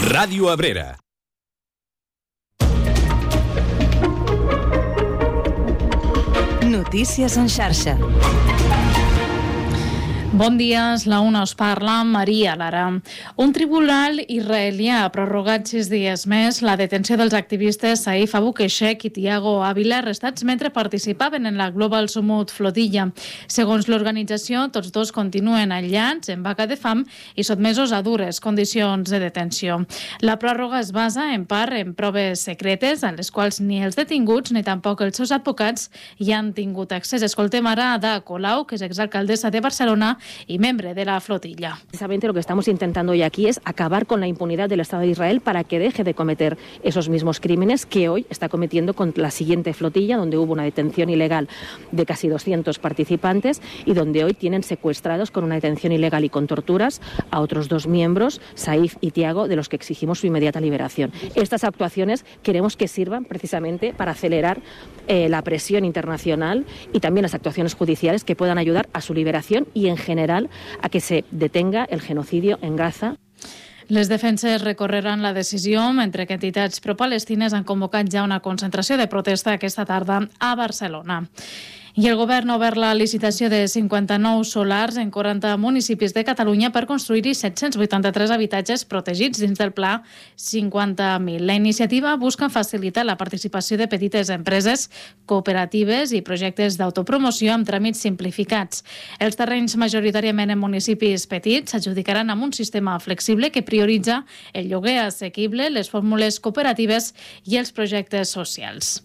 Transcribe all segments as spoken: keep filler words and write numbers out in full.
Ràdio Abrera. Notícies en xarxa. Bon dia, és la una, us parla Maria Lara. Un tribunal israelià ha prorrogat sis dies més la detenció dels activistes Saif Abu Keshek i Tiago Ávila, arrestats mentre participaven en la Global Summit Flotilla. Segons l'organització, tots dos continuen aïllats, en vaga de fam i sotmesos a dures condicions de detenció. La pròrroga es basa en part en proves secretes, a les quals ni els detinguts ni tampoc els seus advocats hi han tingut accés. Escoltem ara a Ada Colau, que és exalcaldessa de Barcelona y miembro de la flotilla. Precisamente lo que estamos intentando hoy aquí es acabar con la impunidad del Estado de Israel para que deje de cometer esos mismos crímenes que hoy está cometiendo con la siguiente flotilla, donde hubo una detención ilegal de casi doscientos participantes y donde hoy tienen secuestrados con una detención ilegal y con torturas a otros dos miembros, Saif y Tiago, de los que exigimos su inmediata liberación. Estas actuaciones queremos que sirvan precisamente para acelerar eh, la presión internacional y también las actuaciones judiciales que puedan ayudar a su liberación y en general a que se detenga el genocidio en Gaza. Les defenses recorreran la decisió, mentre que entitats pro-palestines han convocat ja una concentració de protesta aquesta tarda a Barcelona. I el govern ha obert la licitació de cinquanta-nou solars en quaranta municipis de Catalunya per construir-hi set-cents vuitanta-tres habitatges protegits dins del pla cinquanta mil. La iniciativa busca facilitar la participació de petites empreses, cooperatives i projectes d'autopromoció amb tràmits simplificats. Els terrenys majoritàriament en municipis petits s'adjudicaran amb un sistema flexible que prioritza el lloguer assequible, les fórmules cooperatives i els projectes socials.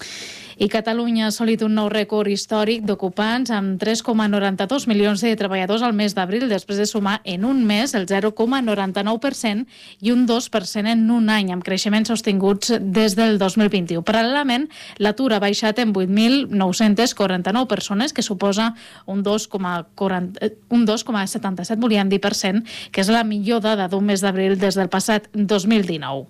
I Catalunya ha assolit un nou rècord històric d'ocupants amb tres coma noranta-dos milions de treballadors al mes d'abril, després de sumar en un mes el zero coma noranta-nou per cent i un dos per cent en un any, amb creixements sostinguts des del dos mil vint-i-u. Paral·lelament, l'atur ha baixat en vuit mil nou-cents quaranta-nou persones, que suposa un dos coma setanta-set, volíem dir, per cent, que és la millor dada d'un mes d'abril des del passat dos mil dinou.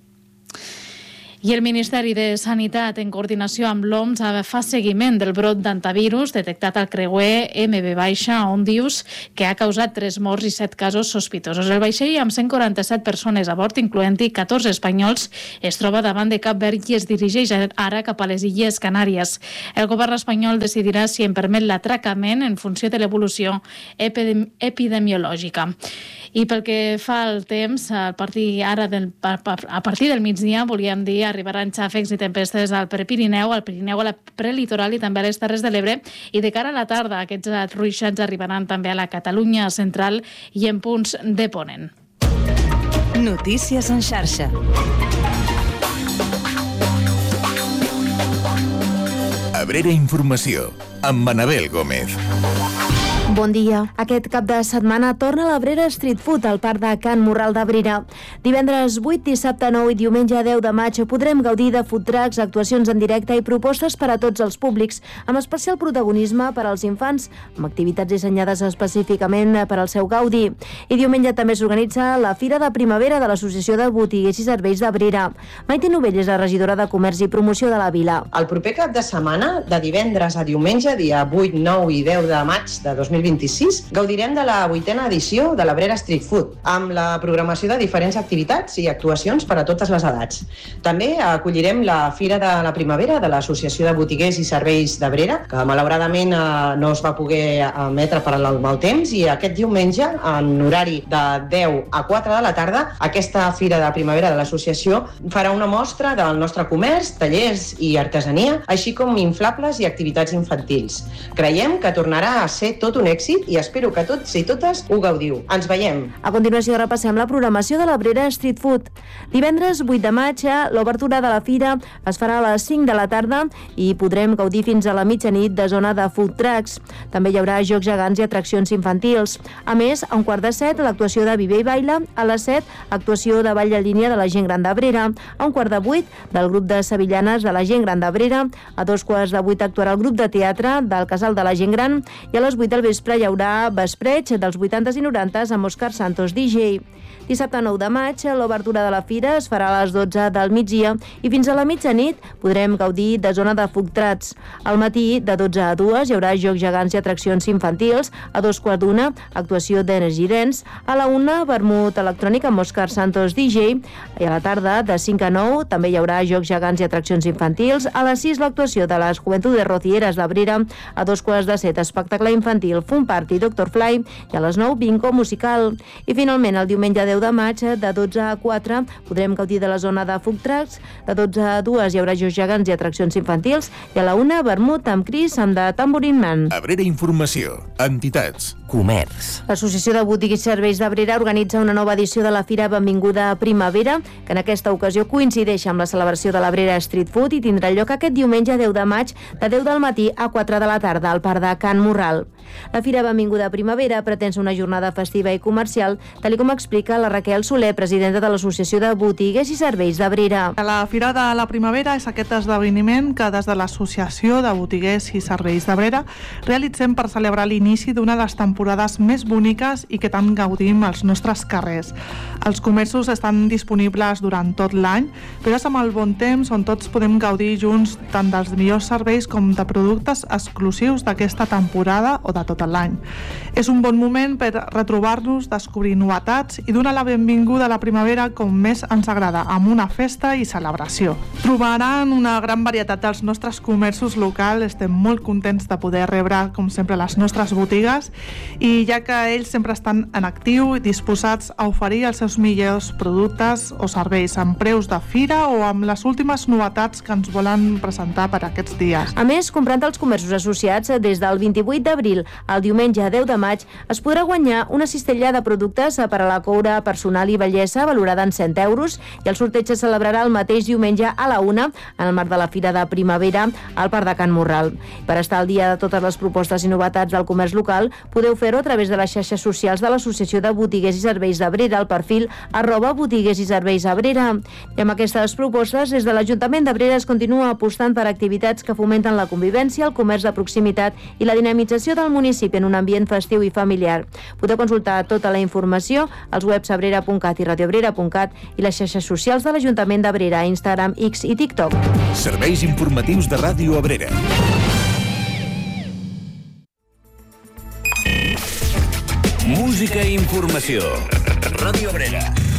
I el Ministeri de Sanitat, en coordinació amb l'O M S, fa seguiment del brot d'antivirus detectat al creuer eme ve Ondius, que ha causat tres morts i set casos sospitosos. El vaixell, amb cent quaranta-set persones a bord, incloent-hi catorze espanyols, es troba davant de Cap Verd i es dirigeix ara cap a les Illes Canàries. El govern espanyol decidirà si en permet l'atracament en funció de l'evolució epidemiològica. I pel que fa al temps, a partir, ara del, a partir del migdia, volíem dir, arribaran xàfecs i tempestes al Prepirineu, al Pirineu, a la prelitoral i també a les Terres de l'Ebre, i de cara a la tarda aquests ruixats arribaran també a la Catalunya central i en punts de ponent. Notícies en xarxa. Abrera Informació, amb Manabel Gómez. Bon dia. Aquest cap de setmana torna l'Abrera Street Food al Parc de Can Morral d'Abrera. Divendres vuit, dissabte nou i diumenge deu de maig podrem gaudir de food trucks, actuacions en directe i propostes per a tots els públics, amb especial protagonisme per als infants, amb activitats dissenyades específicament per al seu gaudi. I diumenge també s'organitza la Fira de Primavera de l'Associació de Botiguers i Serveis d'Abrera. Maite Novell és la regidora de Comerç i Promoció de la vila. El proper cap de setmana, de divendres a diumenge, dia vuit, nou i deu de maig de dos mil vint-i-sis, gaudirem de la vuitena edició de l'Abrera Street Food, amb la programació de diferents activitats i actuacions per a totes les edats. També acollirem la Fira de la Primavera de l'Associació de Botiguers i Serveis d'Abrera, que malauradament no es va poder emetre per al mal temps, i aquest diumenge, en horari de deu a quatre de la tarda, aquesta Fira de Primavera de l'Associació farà una mostra del nostre comerç, tallers i artesania, així com inflables i activitats infantils. Creiem que tornarà a ser tot un èxit i espero que tots i totes ho gaudiu. Ens veiem. A continuació repassem la programació de l'Abrera Street Food. Divendres vuit de maig, l'obertura de la fira es farà a les cinc de la tarda i podrem gaudir fins a la mitjanit de zona de food trucks. També hi haurà jocs gegants i atraccions infantils. A més, a un quart de set, l'actuació de Viver i Baila. A les set, actuació de ball en línia de la gent gran d'Abrera. A un quart de vuit, del grup de sevillanes de la gent gran d'Abrera. A dos quarts de vuit actuarà el grup de teatre del Casal de la Gent Gran. I a les vuit del vespre vespre hi haurà vespreig dels vuitantes i norantes amb Òscar Santos D J. Dissabte nou de maig, l'obertura de la fira es farà a les dotze del migdia i fins a la mitjanit podrem gaudir de zona de food trucks. Al matí, de dotze a dues, hi haurà jocs gegants i atraccions infantils. A dos quarts d'una, actuació d'Energy Dance. A la una, vermut electrònic amb Òscar Santos D J. I a la tarda, de cinc a nou, també hi haurà jocs gegants i atraccions infantils. A les sis, l'actuació de les Juventudes Rocieres d'Abrera. A dos quarts de set, espectacle infantil Fun Party doctor Fly. I a les nou, bingo musical. I finalment, el diumenge deu de maig, de dotze a quatre, podrem gaudir de la zona de food trucks. De dotze a dues hi haurà jocs gegants i atraccions infantils. I a la una, vermut amb Cris, amb de Tambourine Man. Abrera Informació, entitats, comerç. L'Associació de Botigues i Serveis d'Abrera organitza una nova edició de la Fira Benvinguda Primavera, que en aquesta ocasió coincideix amb la celebració de l'Abrera Street Food i tindrà lloc aquest diumenge deu de maig, de deu del matí a quatre de la tarda, al Parc de Can Morral. La Fira Benvinguda Primavera pretén ser una jornada festiva i comercial, tal com explica la Raquel Soler, presidenta de l'Associació de Botigues i Serveis d'Abrera. La Fira de la Primavera és aquest esdeveniment que des de l'Associació de Botiguers i Serveis d'Abrera realitzem per celebrar l'inici d'una de les temporades més boniques i que tant gaudim als nostres carrers. Els comerços estan disponibles durant tot l'any, però és amb el bon temps on tots podem gaudir junts tant dels millors serveis com de productes exclusius d'aquesta temporada o de tot l'any. És un bon moment per retrobar-nos, descobrir novetats i donar la benvinguda a la primavera com més ens agrada, amb una festa i celebració. Trobaran una gran varietat dels nostres comerços locals, estem molt contents de poder rebre, com sempre, les nostres botigues i ja que ells sempre estan en actiu i disposats a oferir els seus millors productes o serveis amb preus de fira o amb les últimes novetats que ens volen presentar per aquests dies. A més, comprant els comerços associats des del vint-i-vuit d'abril al diumenge deu de maig, es podrà guanyar una cistella de productes per a la coure personal i bellesa valorada en cent euros i el sorteig se celebrarà el mateix diumenge a la una en el marc de la Fira de Primavera al Parc de Can Morral. Per estar al dia de totes les propostes i novetats del comerç local, podeu fer-ho a través de les xarxes socials de l'Associació de Botiguers i Serveis d'Abrera, al perfil arroba botigues i serveis Abrera. I amb aquestes propostes, des de l'Ajuntament d'Abrera es continua apostant per activitats que fomenten la convivència, el comerç de proximitat i la dinamització del municipi en un ambient festiu i familiar. Podeu consultar tota la informació als webs abrera punt cat i radioabrera punt cat i les xarxes socials de l'Ajuntament d'Abrera, Instagram, X i TikTok. serveis informatius de Ràdio Abrera. Música i informació. Ràdio Abrera.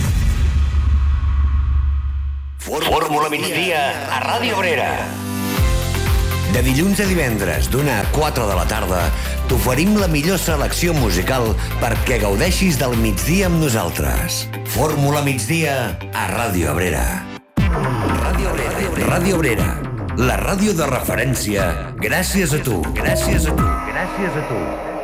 Fórmula migdia a Ràdio Abrera. De dilluns a divendres, d'una a quatre de la tarda, t'oferim la millor selecció musical perquè gaudeixis del migdia amb nosaltres. Fórmula migdia a Ràdio Abrera. Ràdio Abrera. Ràdio Abrera. La ràdio de referència gràcies a tu. Gràcies a tu. Gràcies a tu.